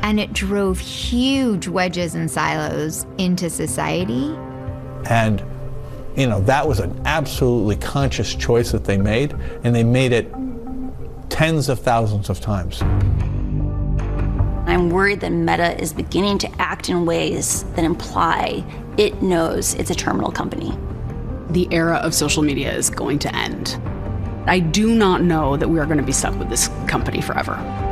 And it drove huge wedges and silos into society. And, you know, that was an absolutely conscious choice that they made, and they made it tens of thousands of times. I'm worried that Meta is beginning to act in ways that imply it knows it's a terminal company. The era of social media is going to end. I do not know that we are going to be stuck with this company forever.